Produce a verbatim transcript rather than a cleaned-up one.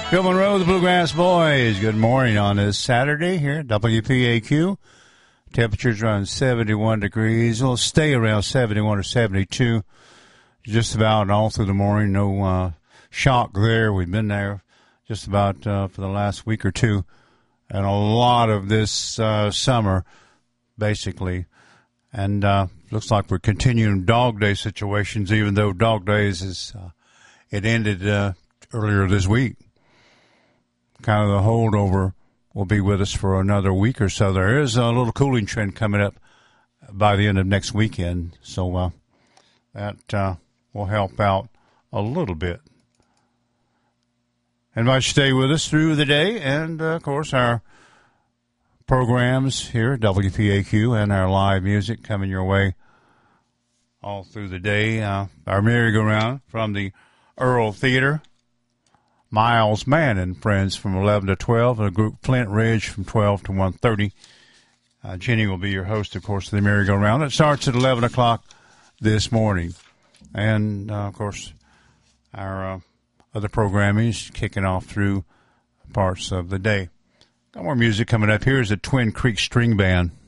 Bill Monroe, the Bluegrass Boys. Good morning on this Saturday here at W P A Q. Temperatures around seventy-one degrees. It'll stay around seventy-one or seventy-two just about all through the morning. No uh, shock there. We've been there just about uh, for the last week or two. And a lot of this uh, summer, basically. And uh, looks like we're continuing dog day situations, even though dog days is uh, it ended uh, earlier this week. Kind of the holdover will be with us for another week or so. There is a little cooling trend coming up by the end of next weekend, so uh, that uh, will help out a little bit. Invite you to stay with us through the day, and, uh, of course, our programs here at W P A Q and our live music coming your way all through the day. Uh, our merry-go-round from the Earl Theater. Miles Mann and friends from eleven to twelve, and a group Flint Ridge from twelve to one thirty. Uh, Jenny will be your host, of course, of the merry-go-round. It starts at eleven o'clock this morning. And, uh, of course, our uh, other programming is kicking off through parts of the day. Got more music coming up. Here's the Twin Creek String Band.